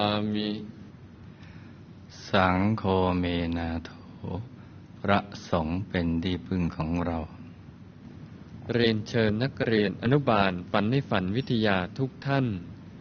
มิสังโฆเมนาโถพระสงฆ์เป็นที่พึ่งของเราเรียนเชิญนักเรียนอนุบาลฝันในฝันวิทยาทุกท่าน